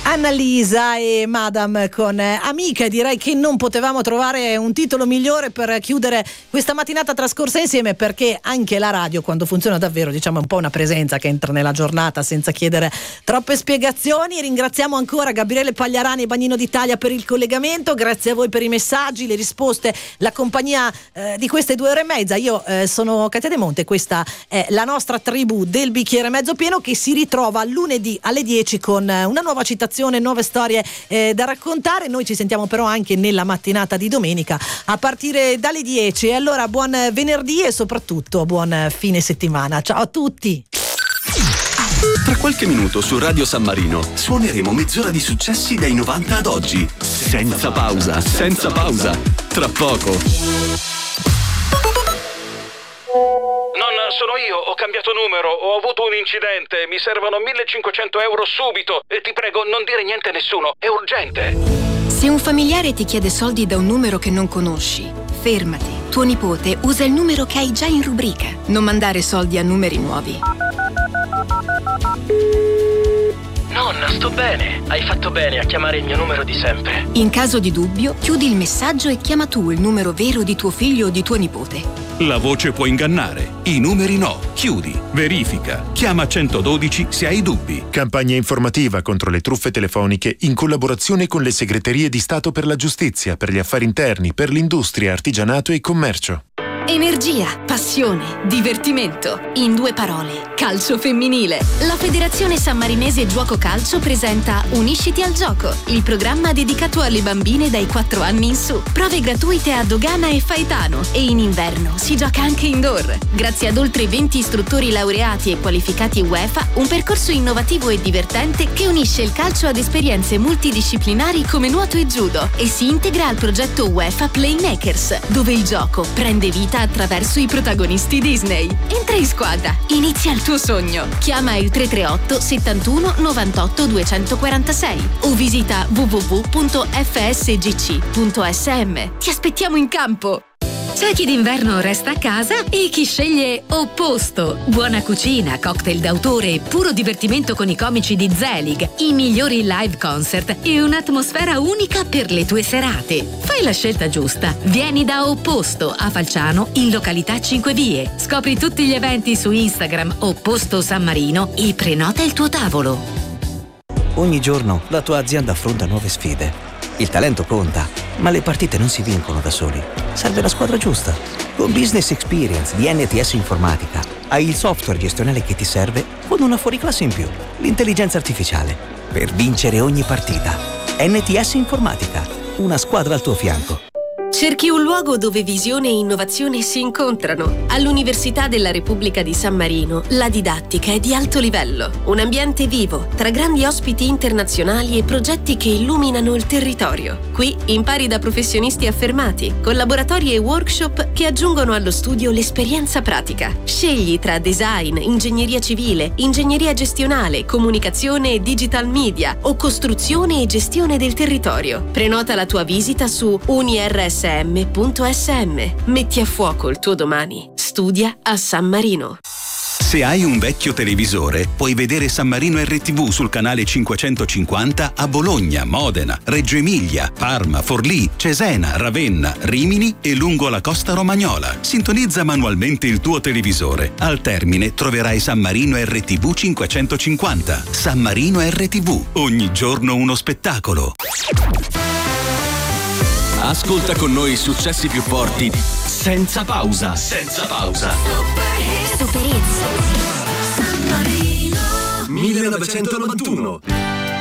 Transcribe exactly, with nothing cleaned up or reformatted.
Annalisa e Madame con Amica. Direi che non potevamo trovare un titolo migliore per chiudere questa mattinata trascorsa insieme, perché anche la radio, quando funziona davvero, diciamo è un po' una presenza che entra nella giornata senza chiedere troppe spiegazioni. Ringraziamo ancora Gabriele Pagliarani e Bagnino d'Italia per il collegamento, grazie a voi per i messaggi, le risposte, la compagnia eh, di queste due ore e mezza. Io eh, sono Katia De Monte, questa è la nostra tribù del bicchiere mezzo pieno, che si ritrova lunedì alle dieci con una nuova citazione, nuove storie eh, da raccontare. Noi ci sentiamo però anche nella mattinata di domenica a partire dalle dieci. E allora buon venerdì e soprattutto buon fine settimana. Ciao a tutti. Tra qualche minuto su Radio San Marino suoneremo mezz'ora di successi dai novanta ad oggi, senza pausa, senza pausa. Tra poco. Nonna, sono io, ho cambiato numero, ho avuto un incidente, mi servono millecinquecento euro subito e ti prego non dire niente a nessuno, è urgente. Se un familiare ti chiede soldi da un numero che non conosci, fermati. Tuo nipote usa il numero che hai già in rubrica. Non mandare soldi a numeri nuovi. Nonna, sto bene. Hai fatto bene a chiamare il mio numero di sempre. In caso di dubbio, chiudi il messaggio e chiama tu il numero vero di tuo figlio o di tuo nipote. La voce può ingannare, i numeri no. Chiudi, verifica, chiama centododici se hai dubbi. Campagna informativa contro le truffe telefoniche in collaborazione con le segreterie di Stato per la giustizia, per gli affari interni, per l'industria, artigianato e commercio. Energia, passione, divertimento. In due parole, calcio femminile. La Federazione Sammarinese Giuoco Calcio presenta Unisciti al gioco, il programma dedicato alle bambine dai quattro anni in su. Prove gratuite a Dogana e Faetano e in inverno si gioca anche indoor. Grazie ad oltre venti istruttori laureati e qualificati UEFA, un percorso innovativo e divertente che unisce il calcio ad esperienze multidisciplinari come nuoto e judo e si integra al progetto UEFA Playmakers, dove il gioco prende vita attraverso i protagonisti Disney. Entra in squadra, inizia il tuo sogno. Chiama il tre tre otto settantuno novantotto duecentoquarantasei o visita w w w punto f s g c punto s m. Ti aspettiamo in campo. C'è chi d'inverno resta a casa e chi sceglie Opposto. Buona cucina, cocktail d'autore e puro divertimento con i comici di Zelig, i migliori live concert e un'atmosfera unica per le tue serate. Fai la scelta giusta. Vieni da Opposto a Falciano, in località Cinque Vie. Scopri tutti gli eventi su Instagram Opposto San Marino e prenota il tuo tavolo. Ogni giorno la tua azienda affronta nuove sfide. Il talento conta, ma le partite non si vincono da soli. Serve la squadra giusta. Con Business Experience di N T S Informatica hai il software gestionale che ti serve con una fuoriclasse in più, l'intelligenza artificiale, per vincere ogni partita. N T S Informatica, una squadra al tuo fianco. Cerchi un luogo dove visione e innovazione si incontrano. All'Università della Repubblica di San Marino la didattica è di alto livello. Un ambiente vivo, tra grandi ospiti internazionali e progetti che illuminano il territorio. Qui impari da professionisti affermati, con laboratori e workshop che aggiungono allo studio l'esperienza pratica. Scegli tra design, ingegneria civile, ingegneria gestionale, comunicazione e digital media o costruzione e gestione del territorio. Prenota la tua visita su unirs m punto s m. Metti a fuoco il tuo domani. Studia a San Marino. Se hai un vecchio televisore, puoi vedere San Marino R T V sul canale cinquecentocinquanta a Bologna, Modena, Reggio Emilia, Parma, Forlì, Cesena, Ravenna, Rimini e lungo la costa romagnola. Sintonizza manualmente il tuo televisore. Al termine troverai San Marino R T V cinquecentocinquanta. San Marino R T V. Ogni giorno uno spettacolo. Ascolta con noi i successi più forti senza pausa, senza pausa. Super Hits. millenovecentonovantuno.